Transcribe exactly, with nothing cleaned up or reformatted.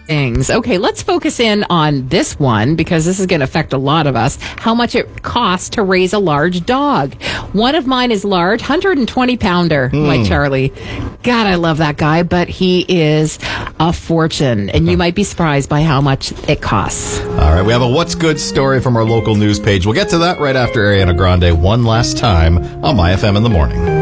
things. Okay, let's focus in on this one because this is going to affect a lot of us. How much it costs to raise a large dog. One of mine is large, one hundred twenty pounder, mm. my Charlie. God, I love that guy, but he is a fortune, and you might be surprised by how much it costs. All right, we have a What's Good story from our local news page. We'll get to that right after Ariana Grande one last time on My F M in the Morning.